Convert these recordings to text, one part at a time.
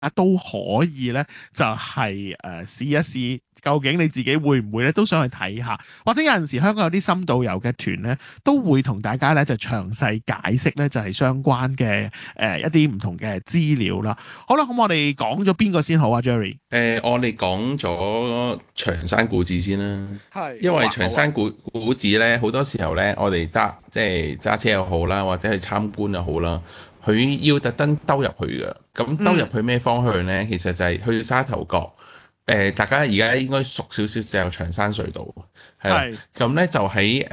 都可以咧，就係試一試，究竟你自己會唔會咧都想去睇下，或者有陣時香港有啲深度遊嘅團咧，都會同大家咧就詳細解釋咧就係相關嘅一啲唔同嘅資料啦。好啦，咁我哋講咗邊個先好啊，Jerry？ 我哋講咗長山古寺先啦， 係， 因為好啊，好啊。 長山古寺咧，好多時候咧，我哋即係揸車又好啦，或者去參觀又好啦，佢要特登兜入去嘅。咁兜入嗯， 去咩方向咧？其實就係去沙頭角。大家而家應該熟少少就有長山隧道，係啦。 係咁咧就喺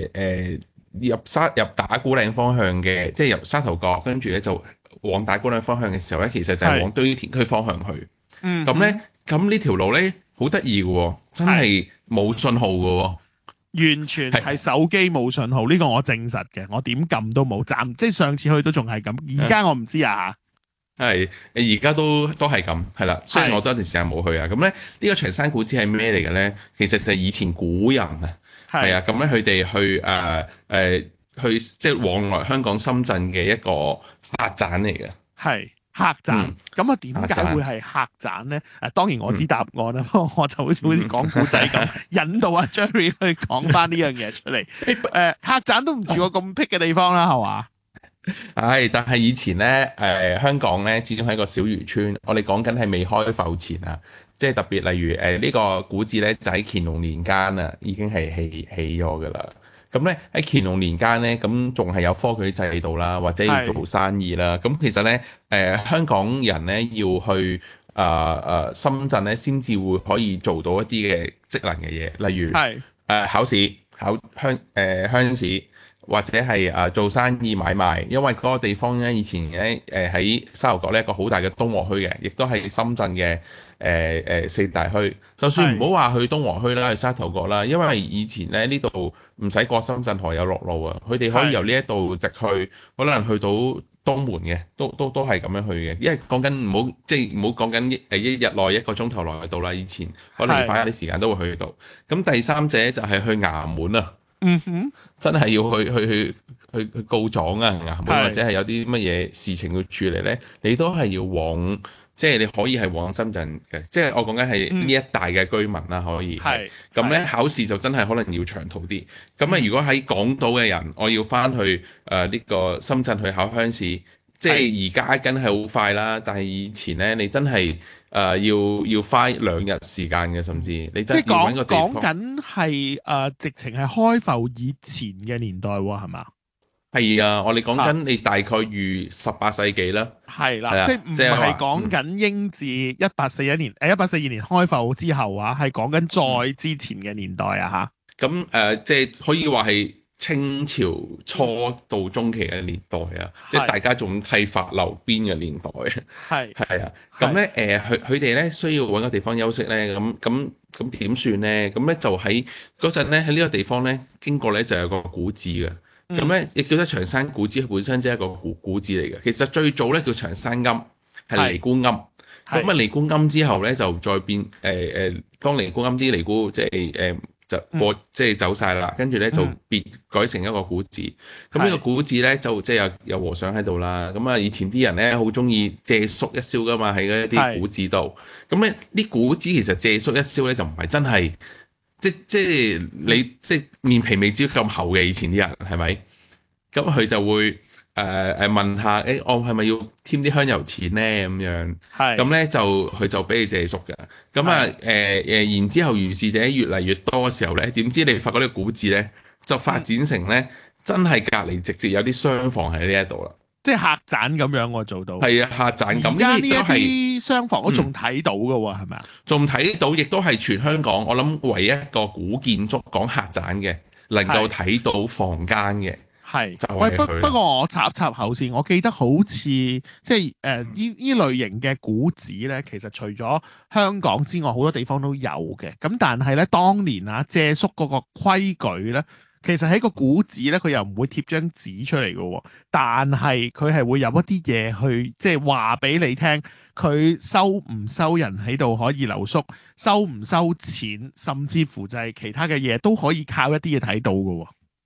入打鼓嶺方向嘅，即係入沙頭角，跟住咧就往打鼓嶺方向嘅時候咧，其實就係係， 往堆填區方向去。 嗯哼， 咁咧，咁呢條路咧好得意嘅喎，真係係冇信號嘅喎， 完全係係手機冇信號，呢個我證實嘅，我點撳都冇，即係上次去都仲係咁，而家我唔知啊係而家都係咁，係啦。雖然我嚇，係都一段時間冇去啊，咁咧呢個長山古寺係咩嚟嘅咧？其實就係以前古人啊，係係啊，咁咧佢哋去即係往來香港、深圳嘅一個客棧嚟嘅， 係客棧， 嗯， 咁啊點解會客棧， 係客棧咧？當然我知嗯答案啦，我就好似講古仔咁，引導阿 Jerry 去講翻呢樣嘢出嚟。客棧都唔住個咁僻嘅地方啦，係嘛？ 係，但係以前咧，香港咧始終係一個小漁村。我哋講緊係未開埠前啊，即係特別例如呢個古寺咧，就喺乾隆年間啊，已經係起咗噶啦。咁咧喺乾隆年間咧，咁仲係有科舉制度啦，或者要係做生意啦。咁其實咧，香港人咧要去深圳咧，先至會可以做到一啲嘅職能嘅嘢，例如係考試、鄉試。或者係做生意買賣，因為嗰個地方咧以前咧喺沙頭角呢一個好大嘅東和墟嘅，亦都係深圳嘅四大墟。就算唔係好話去東和墟啦，去沙頭角啦，因為以前咧呢度唔使過深圳河有陸路啊，佢哋可以由係， 呢一度直去，可能去到東門嘅，都係咁樣去嘅。因為講緊唔好即係唔好講緊一日內一個鐘頭內到啦，以前可能要係， 花一啲時間都會去到。咁第三者就係去衙門啊。 嗯哼， 真係要去告狀啊，衙門或係者係有啲乜嘢事情要處理呢，你都係要往，即係你可以係往深圳嘅，即係我講緊係呢嗯， 一帶嘅居民啦，可以係係咁呢， 係， 考試就真係可能要長途啲。咁啊， 嗯， 如果喺港島嘅人，我要翻去呢個深圳去考鄉試，即係。 係而家梗係好快啦，但係以前呢，你真係要花2日時間嘅，甚至你即係真要揾個地方。 講緊係直情係開埠以前嘅年代喎，係嘛？ 係啊，我哋講嚇， 緊你大概預18世紀啦， 係啦， 係啊， 即係唔即係係話， 講緊英治1841年1842年開埠之後啊，係講緊嗯， 再之前嘅年代啊咁即係可以話係清朝嚇，嗯， 初到中期嘅年代啊，即係大係家仲剃髮留辮嘅年代啊， 係係啊，咁係咧佢哋咧需要揾個地方休息咧，咁點算咧？咁咧就喺嗰陣咧喺呢個地方咧經過咧就有個古寺嘅。咁嗯咧亦叫得長山古寺，本身即係一個古寺嚟嘅。其實最早咧叫長山庵，係尼係姑庵。咁啊係尼姑庵之後咧就再變當尼姑庵啲尼姑即係就嗯即係走晒啦，跟住咧就嗯改成一個古寺。咁呢個係古寺咧就即係有和尚喺度啦。咁啊以前啲人咧好中意借宿一宵噶嘛，喺嗰一啲係古寺度。咁咧啲古寺其實借宿一宵咧就唔係真係。即係嗯你即係面皮未知咁厚嘅以前啲人係咪？咁佢就會問下，我係咪要添啲香油錢咧？咁樣咁係咧就佢就俾你借宿嘅。咁啊係然之後如是者越嚟越多嘅時候咧，點知你發覺呢個古寺咧就發嗯， 展成咧真係隔離直接有啲商房喺呢一度啦。 即係客棧咁樣我做到。 係啊，客棧咁，呢而家呢一亦都係啲商房都嗯。 仲睇到嘅喎，係咪啊？ 仲睇到，亦都係全香港我諗唯一一個古建築講客棧嘅，能夠係。 睇到房間嘅， 係， 就喂，不係佢啦。 不過我插口先，我記得好似即係呢類型嘅古寺咧，其實除咗香港之外，好多地方都有嘅。咁但係咧，當年啊借宿嗰個規矩咧，其實喺個古寺咧，佢又唔會貼張紙出嚟嘅喎，但係佢係會有一啲嘢去即係話俾你聽，佢收唔收人喺度可以留宿，收唔收錢，甚至乎就係其他嘅嘢都可以靠一啲嘢睇到嘅喎。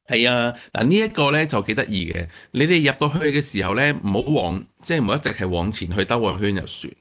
係啊，嗱呢一個咧就幾得意嘅。你哋入到去嘅時候咧，唔好即係唔好一直係往前去兜個圈就算。